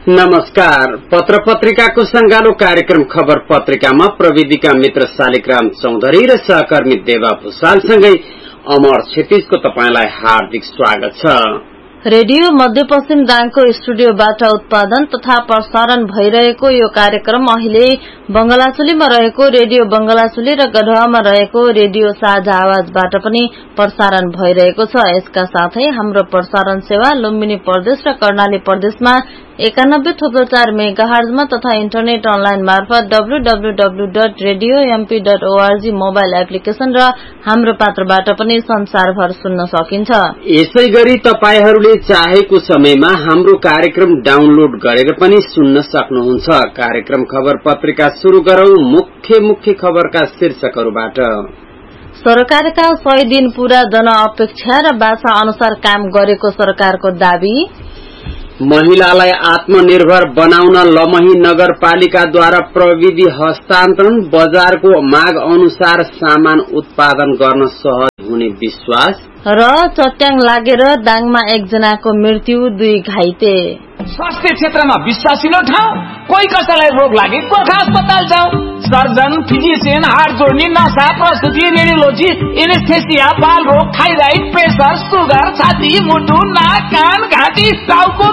नमस्कार। पत्र पत्रिकाको संगालो कार्यक्रम खबर पत्रिकामा प्रविधिका मित्र शालिग्राम चौधरी र सहकर्मी देवा भूषालसँगै अमर क्षितिजको तपाईलाई हार्दिक स्वागत छ। रेडियो मध्यपश्चिम दाङको स्टुडियोबाट उत्पादन तथा प्रसारण भइरहेको यो कार्यक्रम अहिले बंगलाचुलीमा रहेको रेडियो बंगलाचुली र गढवामा रहेको रेडियो साझा आवाजबाट पनि प्रसारण भइरहेको छ। यसका साथै हाम्रो प्रसारण सेवा लुम्बिनी प्रदेश र कर्णाली प्रदेशमा 91.4 मेगाहर्जमा तथा इन्टरनेट अनलाइन मार्फत www.radiomp.org मोबाइल एप्लिकेशन र हाम्रो पात्रबाट पनि संसारभर सुन्न सकिन्छ। यसैगरी तपाईहरूले चाहेको समयमा हाम्रो कार्यक्रम डाउनलोड गरेर पनि सुन्न सक्नुहुन्छ। कार्यक्रम खबर पत्रिका शुरू गरौं मुख्य खबरका शीर्षकहरूबाट। सरकारका 100 दिन पूरा जनअपेक्षा र बाछा अनुसार काम गरेको सरकारको दावी। महिलालाई आत्मनिर्भर बनाउन लमही नगरपालिकाद्वारा प्रविधि हस्तान्तरण, बजारको माग अनुसार सामान उत्पादन गर्न सहज हुने विश्वास र चट्याङ लागेर दाङमा एकजनाको मृत्यु, 2 घाइते। स्वास्थ्य क्षेत्रमा विश्वासिलो ठाउँ, कोही कसैलाई रोग लागे गोर्खा अस्पताल जाऊ। सर्जन, फिजिशियन, हाड जोड्ने, नसा, प्रसुति, रेडियोलोजी, एनेस्थेसिया, बाल रोग, थाइराइड, प्रेसर, सुगर, छाती, मुटु, नाक, कान, घाँटी, टाउको,